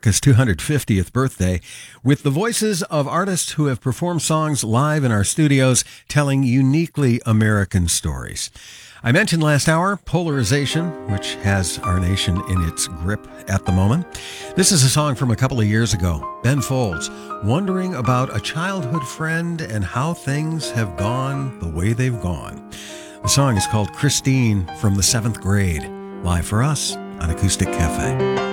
America's 250th birthday with the voices of artists who have performed songs live in our studios telling uniquely American stories. I mentioned last hour polarization, which has our nation in its grip at the moment. This is a song from a couple of years ago. Ben Folds, wondering about a childhood friend and how things have gone the way they've gone. The song is called Christine from the 7th grade, live for us on Acoustic Cafe.